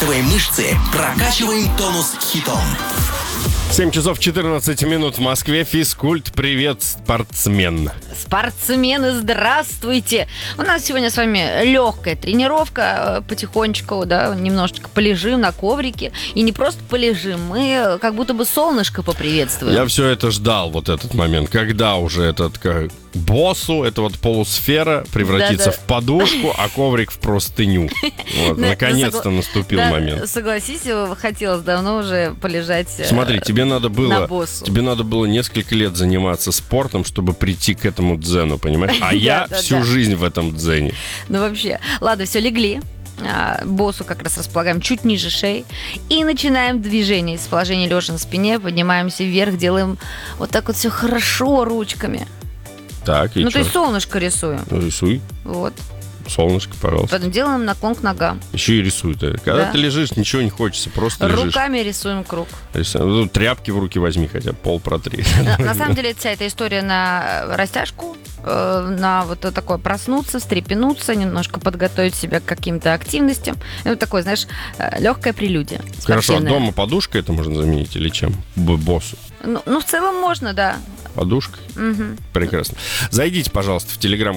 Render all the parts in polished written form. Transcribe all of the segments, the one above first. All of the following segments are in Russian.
Разрабатываем мышцы, прокачиваем тонус хитом. 7 часов 14 минут в Москве. Физкульт. Привет, спортсмен. Спортсмены, здравствуйте! У нас сегодня с вами легкая тренировка, потихонечку, да, немножечко полежим на коврике. И не просто полежим, мы как будто бы солнышко поприветствуем. Я все это ждал, вот этот момент, когда уже этот боссу, это вот полусфера превратится в подушку, а коврик в простыню. Вот, наконец-то наступил момент. Согласись, хотелось давно уже полежать. Смотри, тебе надо было несколько лет заниматься спортом, чтобы прийти к этому дзену, понимаешь? А я всю жизнь в этом дзене. Ну вообще, ладно, все, легли. Боссу как раз располагаем чуть ниже шеи. И начинаем движение из положения лежа на спине. Поднимаемся вверх, делаем вот так вот все хорошо ручками. Так, и то есть солнышко рисуем. Рисуй. Вот. Солнышко, пожалуйста. Потом делаем наклон к ногам. Еще и рисуй. Когда ты лежишь, ничего не хочется, просто лежишь. Руками рисуем круг. Тряпки в руки возьми, хотя пол протри. На самом деле, вся эта история на растяжку, на вот такое проснуться, встрепенуться, немножко подготовить себя к каким-то активностям. Это такое, знаешь, легкая прелюдия. Хорошо, а дома подушкой это можно заменить или чем? Боссу? Ну, в целом можно, да. Подушкой? Угу. Прекрасно. Зайдите, пожалуйста,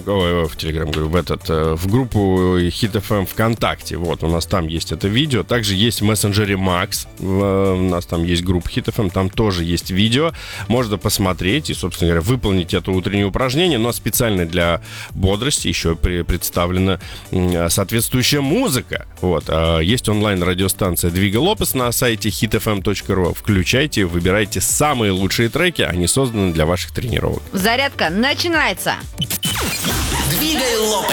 в группу Hit FM ВКонтакте. Вот, у нас там есть это видео. Также есть в мессенджере Max. У нас там есть группа Hit FM, там тоже есть видео. Можно посмотреть и, собственно говоря, выполнить это утреннее упражнение. Но специально для бодрости еще представлена соответствующая музыка. Вот. Есть онлайн-радиостанция Двига Лопес на сайте hitfm.ru. Включайте, выбирайте самые лучшие треки. Они созданы для ваших тренировок. Зарядка начинается. Двигай Лопес.